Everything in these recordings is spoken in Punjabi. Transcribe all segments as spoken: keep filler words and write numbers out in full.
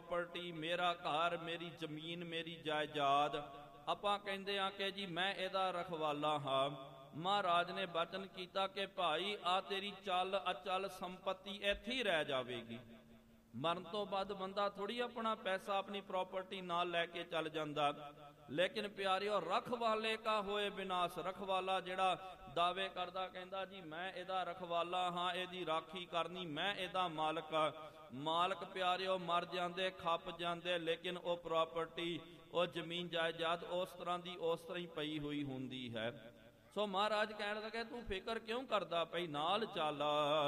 ਪ੍ਰੋਪਰਟੀ, ਮੇਰਾ ਘਰ, ਮੇਰੀ ਜ਼ਮੀਨ, ਮੇਰੀ ਜਾਇਦਾਦ, ਆਪਾਂ ਕਹਿੰਦੇ ਆ ਕਿ ਜੀ ਮੈਂ ਇਹਦਾ ਰਖਵਾਲਾ ਹਾਂ। ਮਹਾਰਾਜ ਨੇ ਬਚਨ ਕੀਤਾ ਕਿ ਭਾਈ ਆ ਤੇਰੀ ਚੱਲ ਅਚਲ ਸੰਪત્ਤੀ ਇੱਥੇ ਹੀ ਰਹਿ ਜਾਵੇਗੀ। ਮਰਨ ਤੋਂ ਬਾਅਦ ਬੰਦਾ ਥੋੜੀ ਆਪਣਾ ਪੈਸਾ, ਆਪਣੀ ਪ੍ਰਾਪਰਟੀ ਨਾਲ ਲੈ ਕੇ ਚੱਲ ਜਾਂਦਾ। ਲੇਕਿਨ ਪਿਆਰਿਓ, ਰਖਵਾਲੇ ਕਾ ਹੋਏ ਵਿਨਾਸ਼। ਰਖਵਾਲਾ ਜਿਹੜਾ ਦਾਅਵੇ ਕਰਦਾ, ਕਹਿੰਦਾ ਜੀ ਮੈਂ ਇਹਦਾ ਰਖਵਾਲਾ ਹਾਂ, ਇਹਦੀ ਰਾਖੀ ਕਰਨੀ, ਮੈਂ ਇਹਦਾ ਮਾਲਕ ਆ। ਮਾਲਕ ਪਿਆਰਿਓ ਮਰ ਜਾਂਦੇ, ਖੱਪ ਜਾਂਦੇ, ਲੇਕਿਨ ਉਹ ਪ੍ਰਾਪਰਟੀ, ਉਹ ਜ਼ਮੀਨ ਜਾਇਦਾਦ ਉਸ ਤਰ੍ਹਾਂ ਦੀ ਉਸ ਤਰ੍ਹਾਂ ਹੀ ਪਈ ਹੋਈ ਹੁੰਦੀ ਹੈ। ਸੋ ਮਹਾਰਾਜ ਕਹਿਣ ਲੱਗੇ ਤੂੰ ਫਿਕਰ ਕਿਉਂ ਕਰਦਾ ਪਈ, ਨਾਲ ਚੱਲ।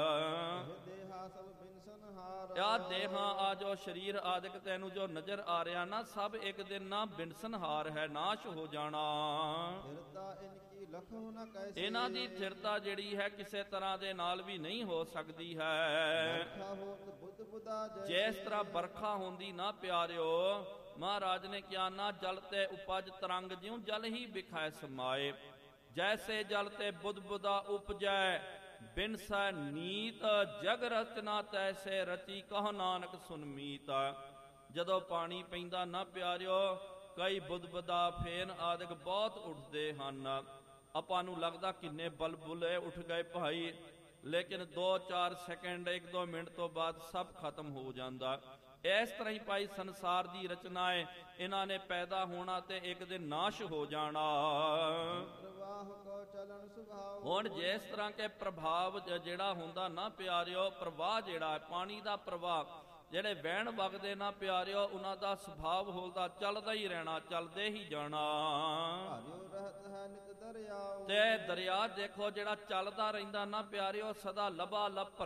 ਆ ਦੇਹਾਂ ਆ ਜੋ ਸਰੀਰ ਆਦਿਕ ਤੈਨੂੰ ਜੋ ਨਜ਼ਰ ਆ ਰਿਹਾ ਨਾ, ਸਭ ਇੱਕ ਦਿਨ ਨਾ ਬਿਨਸਨਹਾਰ ਹੈ, ਨਾਸ਼ ਹੋ ਜਾਣਾ। ਇਹਨਾਂ ਦੀ ਥਿਰਤਾ ਜਿਹੜੀ ਹੈ ਕਿਸੇ ਤਰ੍ਹਾਂ ਦੇ ਨਾਲ ਵੀ ਨਹੀਂ ਹੋ ਸਕਦੀ ਹੈ। ਜਿਸ ਤਰ੍ਹਾਂ ਬਰਖਾ ਹੁੰਦੀ ਨਾ ਪਿਆਰਿਓ, ਮਹਾਰਾਜ ਨੇ ਕਿਹਾ ਨਾ ਜਲ ਤੇ ਉਪਜ ਤਰੰਗ, ਜਿਉਂ ਜਲ ਹੀ ਬਿਖੈ ਸਮਾਏ। ਜੈਸੇ ਜਲ ਤੇ ਬੁੱਧ ਬੁਦਾ ਉਪਜੈ, ਬਿਨਸੈ ਨੀਤ, ਜਗ ਰਚਨਾ ਤੈਸੇ ਰਚੀ, ਕਹੋ ਨਾਨਕ ਸੁਨ ਮੀਤ। ਜਦੋਂ ਪਾਣੀ ਪੈਂਦਾ ਨਾ ਪਿਆਰਿਓ, ਕਈ ਬੁੱਧਬੁਦਾ, ਫੇਨ ਆਦਿਕ ਬਹੁਤ ਉੱਠਦੇ ਹਨ। ਆਪਾਂ ਨੂੰ ਲੱਗਦਾ ਕਿੰਨੇ ਬਲਬੁਲੇ ਉੱਠ ਗਏ ਭਾਈ, ਲੇਕਿਨ ਦੋ ਚਾਰ ਸੈਕਿੰਡ, ਇੱਕ ਦੋ ਮਿੰਟ ਤੋਂ ਬਾਅਦ ਸਭ ਖਤਮ ਹੋ ਜਾਂਦਾ। ਇਸ ਤਰ੍ਹਾਂ ਹੀ ਭਾਈ ਸੰਸਾਰ ਦੀ ਰਚਨਾ ਹੈ, ਇਹਨਾਂ ਨੇ ਪੈਦਾ ਹੋਣਾ ਤੇ ਇੱਕ ਦਿਨ ਨਾਸ਼ ਹੋ ਜਾਣਾ। ਹੁਣ ਜਿਸ ਤਰ੍ਹਾਂ ਕੇ ਪ੍ਰਭਾਵ ਜਿਹੜਾ ਹੁੰਦਾ ਨਾ ਪਿਆਰਿਓ, ਪ੍ਰਵਾਹ ਜਿਹੜਾ ਪਾਣੀ ਦਾ ਪ੍ਰਵਾਹ, ਜਿਹੜੇ ਵਹਿਣ ਵਗਦੇ ਨਾ ਪਿਆਰਿਓ, ਉਹਨਾਂ ਦਾ ਸੁਭਾਵ ਹੁੰਦਾ ਚੱਲਦਾ ਹੀ ਰਹਿਣਾ, ਚੱਲਦੇ ਹੀ ਜਾਣਾ। ਤੇ ਦਰਿਆ ਦੇਖੋ ਜਿਹੜਾ ਚੱਲਦਾ ਰਹਿੰਦਾ ਨਾ ਪਿਆਰਿਓ, ਸਦਾ ਲਬਾ ਲਬ